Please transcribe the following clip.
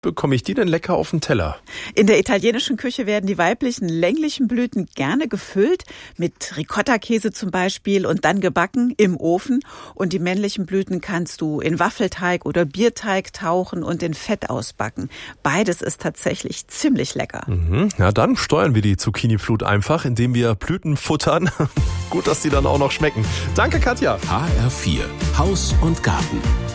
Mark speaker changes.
Speaker 1: bekomme ich die denn lecker auf den Teller?
Speaker 2: In der italienischen Küche werden die weiblichen länglichen Blüten gerne gefüllt, mit Ricotta-Käse zum Beispiel und dann gebacken im Ofen. Und die männlichen Blüten kannst du in Waffelteig oder Bierteig tauchen und in Fett ausbacken. Beides ist tatsächlich ziemlich lecker.
Speaker 1: Na dann steuern wir die Zucchini-Flut einfach, indem wir Blüten futtern. Gut, dass die dann auch noch schmecken. Danke, Katja.
Speaker 3: HR4 Haus und Garten.